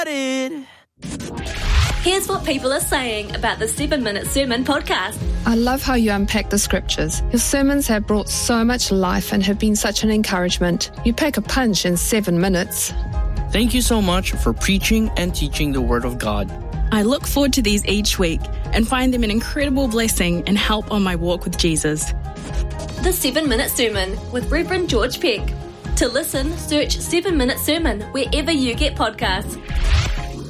Here's what people are saying about the 7-Minute Sermon podcast. I love how you unpack the scriptures. Your sermons have brought so much life and have been such an encouragement. You pack a punch in 7 minutes. Thank you so much for preaching and teaching the Word of God. I look forward to these each week and find them an incredible blessing and help on my walk with Jesus. The 7-Minute Sermon with Reverend George Peck. To listen, search 7-Minute Sermon wherever you get podcasts.